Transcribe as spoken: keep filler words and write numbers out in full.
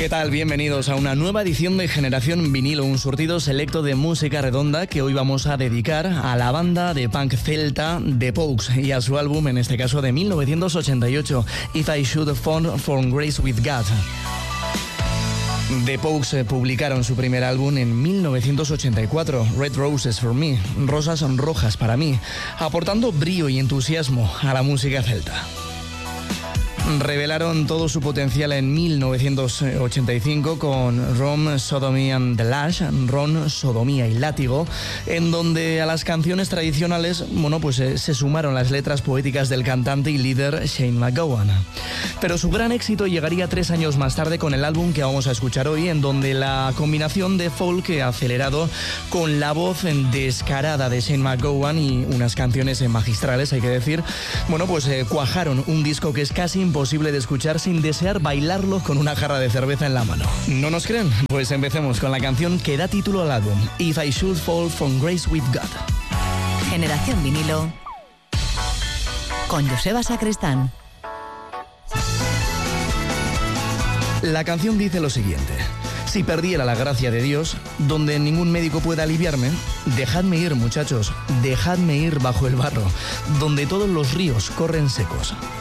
¿Qué tal? Bienvenidos a una nueva edición de Generación Vinilo, un surtido selecto de música redonda que hoy vamos a dedicar a la banda de punk celta The Pogues y a su álbum, en este caso de mil novecientos ochenta y ocho, If I Should Fall from Grace with God. The Pogues publicaron su primer álbum en mil novecientos ochenta y cuatro, Red Roses for Me, Rosas Rojas para mí, aportando brío y entusiasmo a la música celta. Revelaron todo su potencial en mil novecientos ochenta y cinco con Rom, Sodomy and the Lash, Ron, Sodomía y Látigo, en donde a las canciones tradicionales, bueno, pues eh, se sumaron las letras poéticas del cantante y líder Shane MacGowan. Pero su gran éxito llegaría tres años más tarde con el álbum que vamos a escuchar hoy, en donde la combinación de folk acelerado con la voz descarada de Shane MacGowan y unas canciones magistrales, hay que decir, bueno, pues eh, cuajaron un disco que es casi imposible de escuchar sin desear bailarlo con una jarra de cerveza en la mano. ¿No nos creen? Pues empecemos con la canción que da título al álbum, If I Should Fall from Grace with God. Generación Vinilo con Joseba Sacristán. La canción dice lo siguiente: si perdiera la gracia de Dios, donde ningún médico pueda aliviarme, dejadme ir, muchachos, dejadme ir bajo el barro, donde todos los ríos corren secos.